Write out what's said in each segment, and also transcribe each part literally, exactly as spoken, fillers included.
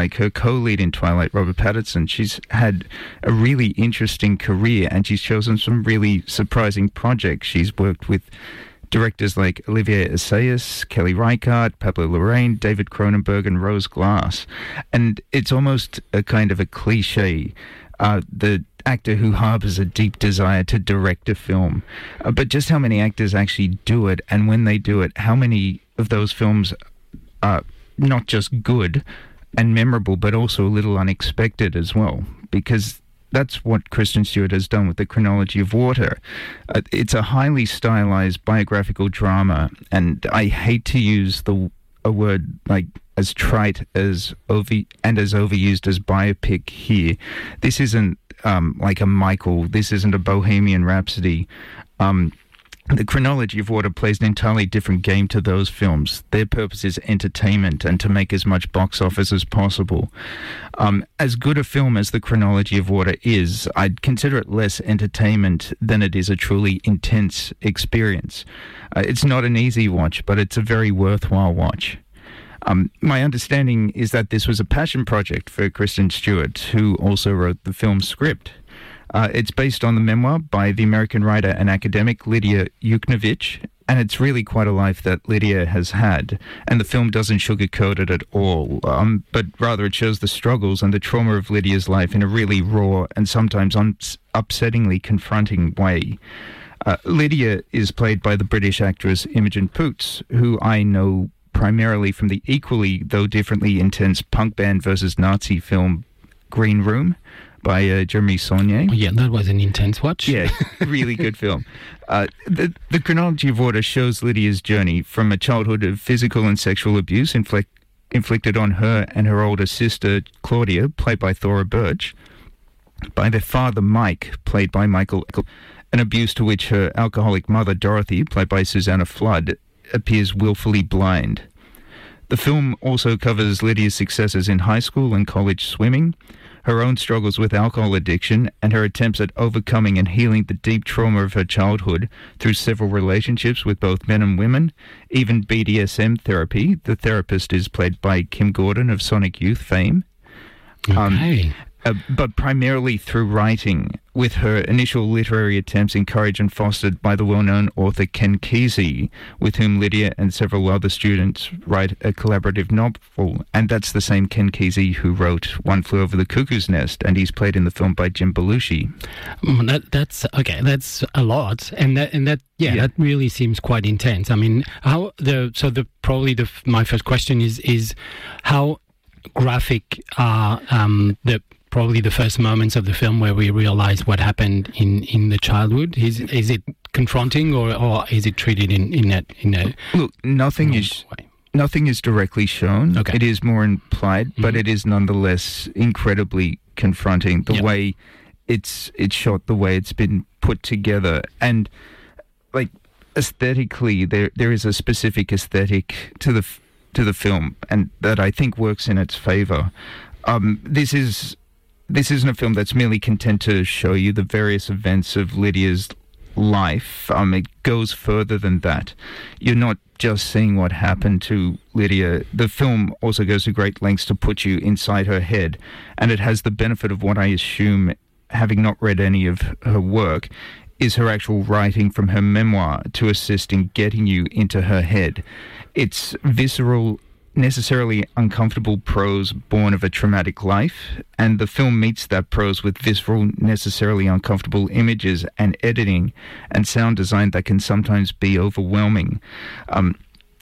like her co-lead in Twilight, Robert Pattinson. She's had a really interesting career, and she's chosen some really surprising projects. She's worked with directors like Olivier Assayas, Kelly Reichardt, Pablo Larraín, David Cronenberg, and Rose Glass. And it's almost a kind of a cliche, uh, the actor who harbors a deep desire to direct a film. Uh, but just how many actors actually do it, and when they do it, how many of those films are not just good and memorable, but also a little unexpected as well, because that's what Kristen Stewart has done with The Chronology of Water. Uh, it's a highly stylized biographical drama, and I hate to use the a word like as trite as over and as overused as biopic here. This isn't um, like a Michael. This isn't a Bohemian Rhapsody. Um, The Chronology of Water plays an entirely different game to those films. Their purpose is entertainment and to make as much box office as possible. Um, as good a film as The Chronology of Water is, I'd consider it less entertainment than it is a truly intense experience. Uh, it's not an easy watch, but it's a very worthwhile watch. Um, my understanding is that this was a passion project for Kristen Stewart, who also wrote the film's script. Uh, it's based on the memoir by the American writer and academic Lydia Yuknavitch, and it's really quite a life that Lydia has had, and the film doesn't sugarcoat it at all, um, but rather it shows the struggles and the trauma of Lydia's life in a really raw and sometimes un- upsettingly confronting way. Uh, Lydia is played by the British actress Imogen Poots, who I know primarily from the equally, though differently intense punk band versus Nazi film Green Room, by uh, Jeremy Saulnier. Oh, yeah, that was an intense watch. Yeah, really good film. Uh, the, the Chronology of Water shows Lydia's journey from a childhood of physical and sexual abuse inflict, inflicted on her and her older sister, Claudia, played by Thora Birch, by their father, Mike, played by Michael, an abuse to which her alcoholic mother, Dorothy, played by Susanna Flood, appears willfully blind. The film also covers Lydia's successes in high school and college swimming, her own struggles with alcohol addiction, and her attempts at overcoming and healing the deep trauma of her childhood through several relationships with both men and women, even B D S M therapy. The therapist is played by Kim Gordon of Sonic Youth fame. Okay. Um, uh, but primarily through writing, with her initial literary attempts encouraged and fostered by the well-known author Ken Kesey, with whom Lydia and several other students write a collaborative novel. And that's the same Ken Kesey who wrote One Flew Over the Cuckoo's Nest, and he's played in the film by Jim Belushi. Mm, that, that's, okay, that's a lot. And that, and that yeah, yeah, that really seems quite intense. I mean, how the, so the, probably the, my first question is, is how graphic are um, the, probably the first moments of the film where we realize what happened in, in the childhood? Is is it confronting, or, or is it treated in in a in a look? Nothing is way? Nothing is directly shown. Okay. It is more implied, mm-hmm. but it is nonetheless incredibly confronting. The yep. way it's it's shot, the way it's been put together, and like aesthetically, there there is a specific aesthetic to the to the film, and that I think works in its favor. Um, this is. This isn't a film that's merely content to show you the various events of Lydia's life. Um, it goes further than that. You're not just seeing what happened to Lydia. The film also goes to great lengths to put you inside her head, and it has the benefit of what I assume, having not read any of her work, is her actual writing from her memoir to assist in getting you into her head. It's visceral, necessarily uncomfortable prose born of a traumatic life, and the film meets that prose with visceral, necessarily uncomfortable images and editing and sound design that can sometimes be overwhelming. Um,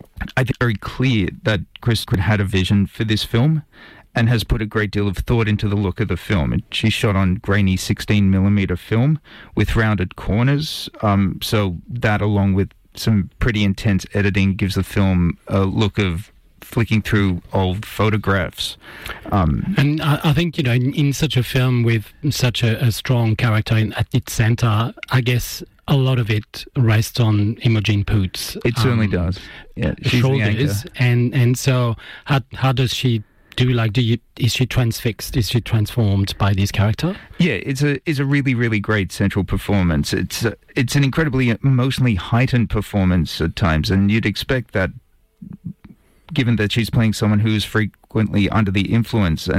I think it's very clear that Chris had a vision for this film and has put a great deal of thought into the look of the film. She shot on grainy sixteen millimeter film with rounded corners, um, so that along with some pretty intense editing gives the film a look of flicking through old photographs. Um, and I, I think, you know, in, in such a film with such a, a strong character in, at its center, I guess a lot of it rests on Imogen Poots. It certainly um, does. Yeah, she's shoulders. the anchor. And, and so how, how does she do, like, do you, is she transfixed? Is she transformed by this character? Yeah, it's a it's a really, really great central performance. It's a, it's an incredibly emotionally heightened performance at times, and you'd expect that, given that she's playing someone who's fre- frequently under the influence.